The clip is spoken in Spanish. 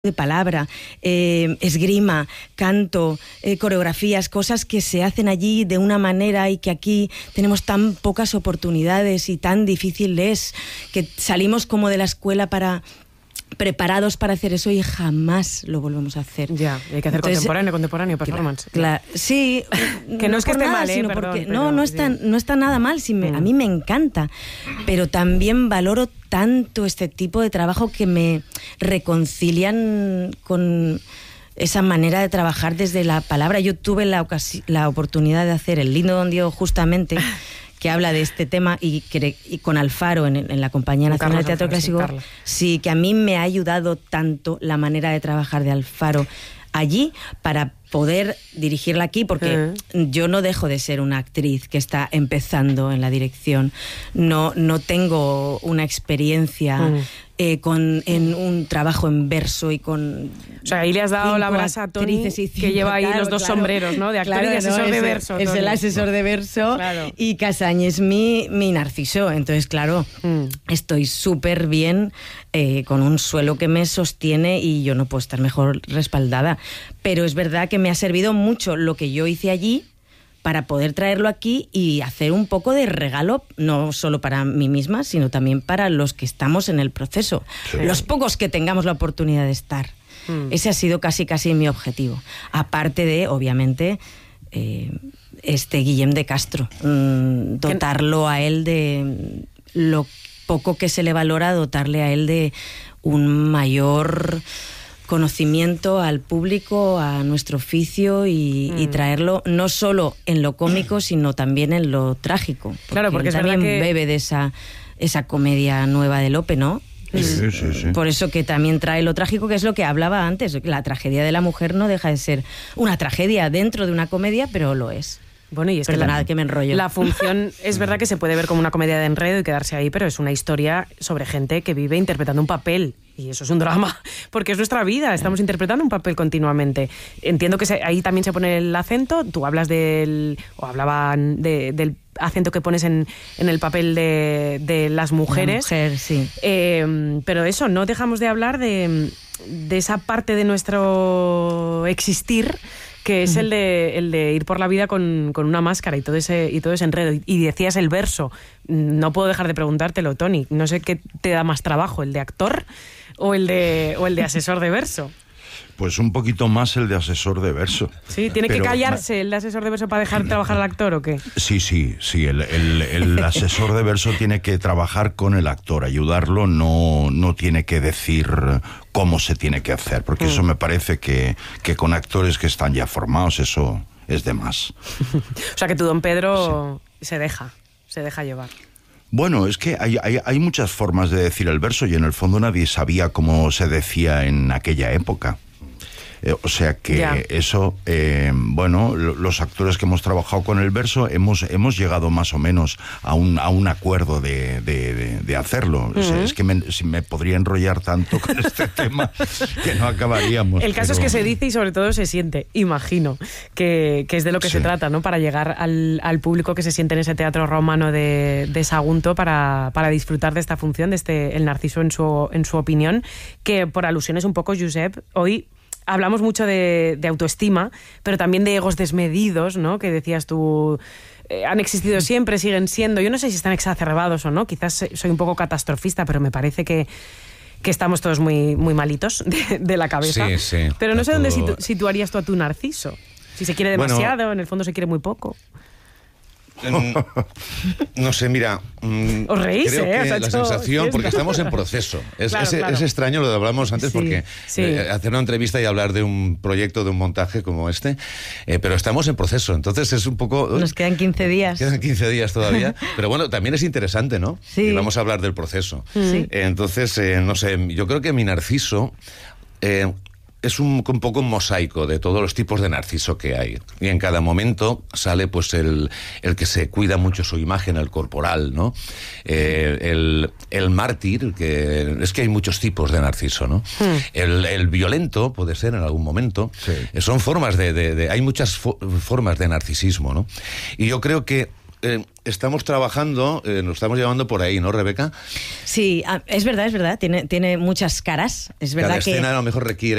de palabra, esgrima, canto, coreografías, cosas que se hacen allí de una manera y que aquí tenemos tan pocas oportunidades y tan difícil es, que salimos como de la escuela preparados para hacer eso y jamás lo volvemos a hacer. Ya, hay que hacer contemporáneo, performance. Claro, sí. Que no es que esté mal, sino perdón, porque pero, no está nada mal, a mí me encanta, pero también valoro tanto este tipo de trabajo que me reconcilian con esa manera de trabajar desde la palabra. Yo tuve la oportunidad de hacer el Lindo Don Diego, justamente, que habla de este tema, y con Alfaro en la Compañía Nacional de Teatro Clásico. Sí, que a mí me ha ayudado tanto la manera de trabajar de Alfaro allí para poder dirigirla aquí, porque yo no dejo de ser una actriz que está empezando en la dirección. No tengo una experiencia en un trabajo en verso y con... O sea, ahí le has dado la brasa a Toni, que lleva ahí los dos sombreros, ¿no? De actor y de asesor de verso. Es el asesor de verso, y Casañ es mi Narciso. Entonces, claro, estoy súper bien, con un suelo que me sostiene y yo no puedo estar mejor respaldada. Pero es verdad que me ha servido mucho lo que yo hice allí para poder traerlo aquí y hacer un poco de regalo, no solo para mí misma, sino también para los que estamos en el proceso. Sí. Los pocos que tengamos la oportunidad de estar. Ese ha sido casi mi objetivo. Aparte de, obviamente, Guillem de Castro. Dotarlo a él de lo poco que se le valora, dotarle a él de un mayor conocimiento al público, a nuestro oficio y traerlo no solo en lo cómico, sino también en lo trágico. Claro, porque él también bebe de esa comedia nueva de Lope, ¿no? Sí. Por eso que también trae lo trágico, que es lo que hablaba antes. La tragedia de la mujer no deja de ser una tragedia dentro de una comedia, pero lo es. Bueno, y es que me enrollo. La función es verdad que se puede ver como una comedia de enredo y quedarse ahí, pero es una historia sobre gente que vive interpretando un papel. Y eso es un drama, porque es nuestra vida, estamos interpretando un papel continuamente. Entiendo que ahí también se pone el acento. Tú hablas hablaban del acento que pones en el papel de las mujeres. La mujer, sí. Pero eso, no dejamos de hablar de esa parte de nuestro existir, que es el de ir por la vida con una máscara y todo ese enredo. Y decías el verso. No puedo dejar de preguntártelo, Toni. No sé qué te da más trabajo, el de actor o el de asesor de verso. Pues un poquito más el de asesor de verso. Sí, ¿tiene que callarse el de asesor de verso para dejar trabajar al actor o qué? Sí. El asesor de verso tiene que trabajar con el actor, ayudarlo, no tiene que decir cómo se tiene que hacer, porque eso me parece que con actores que están ya formados, eso es de más. O sea que tu don Pedro se deja llevar. Bueno, es que hay muchas formas de decir el verso y en el fondo nadie sabía cómo se decía en aquella época. O sea que eso, los actores que hemos trabajado con el verso hemos llegado más o menos a un acuerdo de hacerlo. O sea, es que me podría enrollar tanto con este tema que no acabaríamos. El caso es que se dice y sobre todo se siente, imagino, que es de lo que se trata, ¿no? Para llegar al público que se siente en ese teatro romano de Sagunto para disfrutar de esta función, de el Narciso en su opinión, que por alusiones un poco, Josep, hoy hablamos mucho de autoestima, pero también de egos desmedidos, ¿no? Que decías tú, han existido siempre, siguen siendo. Yo no sé si están exacerbados o no, quizás soy un poco catastrofista, pero me parece que estamos todos muy, muy malitos de la cabeza. Sí. Pero no sé dónde situarías tú a tu Narciso. Si se quiere demasiado, en el fondo se quiere muy poco. No sé, mira, os reís, creo que la sensación, porque estamos en proceso, es extraño lo que hablamos antes, porque hacer una entrevista y hablar de un proyecto, de un montaje como este, pero estamos en proceso, entonces es un poco... Nos quedan 15 días. Quedan 15 días todavía, pero bueno, también es interesante, ¿no? Sí. Y vamos a hablar del proceso. Sí. Entonces, no sé, yo creo que mi Narciso... es un poco un mosaico de todos los tipos de narciso que hay. Y en cada momento sale pues el que se cuida mucho su imagen, el corporal, ¿no? El mártir, que es que hay muchos tipos de narciso, ¿no? El violento puede ser en algún momento. Sí. Son formas hay muchas formas de narcisismo, ¿no? Y yo creo que estamos trabajando, nos estamos llevando por ahí, ¿no, Rebeca? Sí, es verdad, tiene muchas caras. Es verdad Cada que escena a lo mejor requiere